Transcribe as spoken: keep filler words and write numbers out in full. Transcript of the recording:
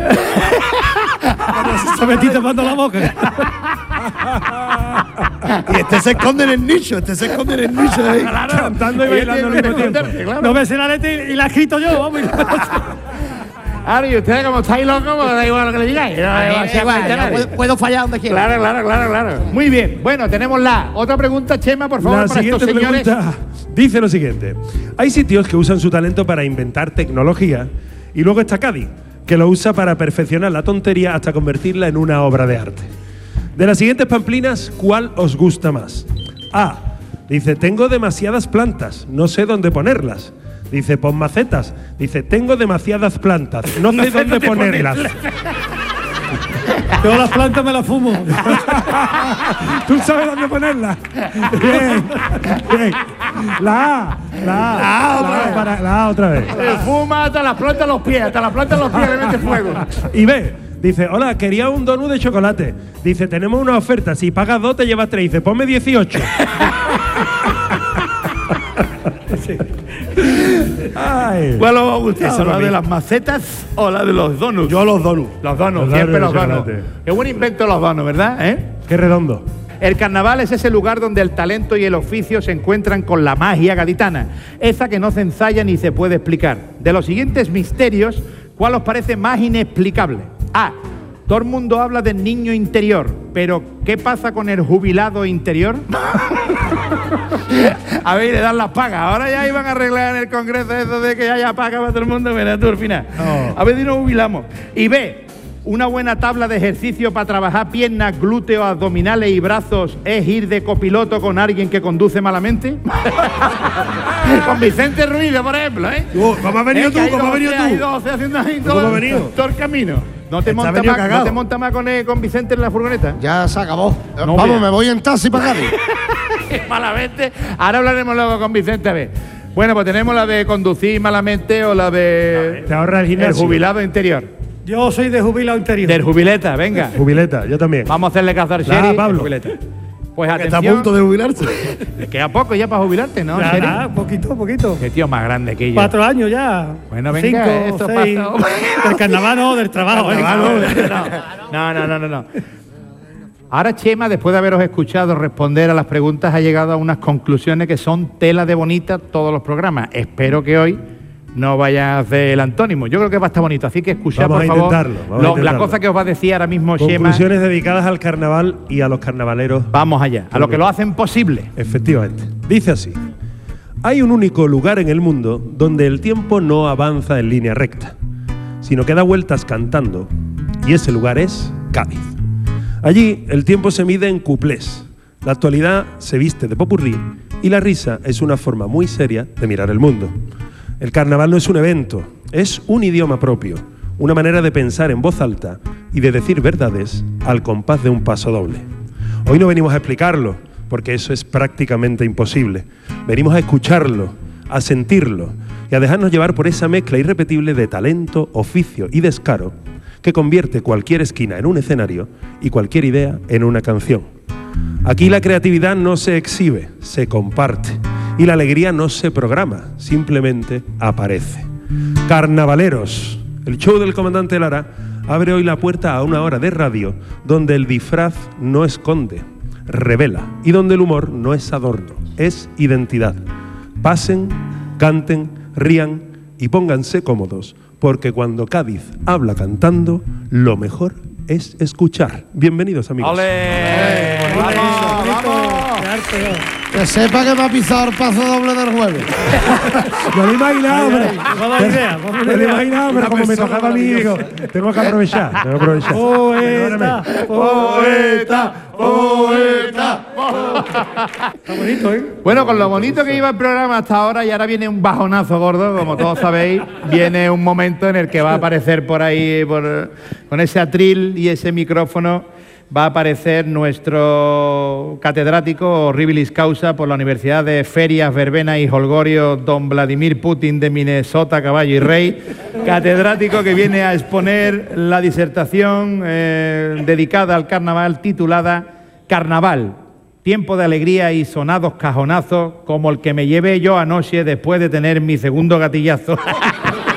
Cuando se metí tapando la boca. Y este se esconde en el nicho, este se esconde en el nicho ahí. Claro, cantando y bailando al mismo tiempo. Claro. No me sé la letra y, y la he escrito yo, vamos. Ahora, y ustedes como estáis locos, pues da igual lo que le digáis. No, no, Eh, igual, yo puedo, puedo fallar donde quiera. Claro, claro, claro, claro. Muy bien. Bueno, tenemos la otra pregunta, Chema, por favor, La para estos siguiente señores. pregunta dice lo siguiente. Hay sitios que usan su talento para inventar tecnología y luego está Cádiz, que lo usa para perfeccionar la tontería hasta convertirla en una obra de arte. De las siguientes pamplinas, ¿cuál os gusta más? A. Dice, tengo demasiadas plantas, no sé dónde ponerlas. Dice, pon macetas. Dice, tengo demasiadas plantas, no sé dónde ponerlas. Yo las plantas me las fumo. ¿Tú sabes dónde ponerlas? Bien, bien. La A, la A. La A otra la A vez. para- la A otra vez. Eh, Fuma hasta las plantas de los pies, hasta las plantas de los pies le mete fuego. Y B, dice, hola, quería un donut de chocolate. Dice, tenemos una oferta, si pagas dos te llevas tres. Dice, ponme dieciocho. Ay. ¿Cuál os ha gustado? Eso ¿La lo de vi. las macetas o la de los donuts? Yo los donuts. Los donuts, Los siempre donuts los de donuts. chocolate. Qué buen invento los donuts, ¿verdad? ¿Eh? Qué redondo. El carnaval es ese lugar donde el talento y el oficio se encuentran con la magia gaditana, esa que no se ensaya ni se puede explicar. De los siguientes misterios, ¿cuál os parece más inexplicable? A. Todo el mundo habla del niño interior, pero ¿qué pasa con el jubilado interior? A ver, le dan las pagas. Ahora ya iban a arreglar en el Congreso eso de que haya paga para todo el mundo, mira tú al final. No. A ver si nos jubilamos. Y B. Una buena tabla de ejercicio para trabajar piernas, glúteos, abdominales y brazos es ir de copiloto con alguien que conduce malamente. Con Vicente Ruiz, por ejemplo, ¿eh? Uh, ¿Cómo has venido Es tú? que hay ¿Cómo has doce, venido hay tú? doce haciendo ahí ¿Cómo todo, has venido? todo el camino. ¿No te Está montas venido más, cagado. ¿no te monta más con, eh, con Vicente en la furgoneta? Ya se acabó. No, Vamos, mira. me voy en taxi para Cádiz. Malamente. Ahora hablaremos luego con Vicente a ver. Bueno, pues tenemos la de conducir malamente o la de Te ahorra el el gimnasio. jubilado interior. Yo soy de jubilado interior. Del jubileta, venga. Jubileta, yo también. Vamos a hacerle caso al La, sheriff. Pablo. el jubileta. Pues Que está a atención. punto de jubilarse. Le queda poco ya para jubilarte, ¿no? Ya, sheriff? nada, poquito, poquito. Qué tío más grande que yo. Cuatro años ya. Bueno, venga, Cinco, esto seis. pasa. Del carnaval no, del trabajo. ¿eh? No, no, no, no, no. Ahora Chema, después de haberos escuchado responder a las preguntas, ha llegado a unas conclusiones que son tela de bonita todos los programas. Espero que hoy no vaya a hacer el antónimo. Yo creo que va a estar bonito, así que escuchad, Vamos por a favor, intentarlo, vamos a lo- la intentarlo. cosa que os va a decir ahora mismo Chema. Conclusiones dedicadas al carnaval y a los carnavaleros. Vamos allá, a lo que lo hacen posible. Efectivamente. Dice así. Hay un único lugar en el mundo donde el tiempo no avanza en línea recta, sino que da vueltas cantando, y ese lugar es Cádiz. Allí el tiempo se mide en cuplés, la actualidad se viste de popurrí y la risa es una forma muy seria de mirar el mundo. El carnaval no es un evento, es un idioma propio, una manera de pensar en voz alta y de decir verdades al compás de un paso doble. Hoy no venimos a explicarlo, porque eso es prácticamente imposible. Venimos a escucharlo, a sentirlo y a dejarnos llevar por esa mezcla irrepetible de talento, oficio y descaro que convierte cualquier esquina en un escenario y cualquier idea en una canción. Aquí la creatividad no se exhibe, se comparte y la alegría no se programa, simplemente aparece. Carnavaleros, el show del comandante Lara abre hoy la puerta a una hora de radio donde el disfraz no esconde, revela y donde el humor no es adorno, es identidad. Pasen, canten, rían y pónganse cómodos, porque cuando Cádiz habla cantando, lo mejor es escuchar. Bienvenidos, amigos. ¡Ole! ¡Vamos, vamos! Que sepa que me ha pisado el paso doble del jueves. Me lo he imaginado, Ay, pero, ay, vamos a dar idea, vamos a dar me lo he idea. imaginado, pero Una como me persona tocaba a mí, digo, tengo que aprovechar, tengo que aprovechar. Poeta, ¡Poeta! ¡Poeta! Está bonito, ¿eh? Bueno, con lo bonito que iba el programa hasta ahora y ahora viene un bajonazo gordo, como todos sabéis, viene un momento en el que va a aparecer por ahí, por, con ese atril y ese micrófono, va a aparecer nuestro catedrático horribilis causa por la Universidad de Ferias, Verbena y Holgorio, don Vladimir Putin de Minnesota, caballo y rey, catedrático que viene a exponer la disertación eh, dedicada al carnaval titulada Carnaval. Tiempo de alegría y sonados cajonazos como el que me llevé yo anoche después de tener mi segundo gatillazo.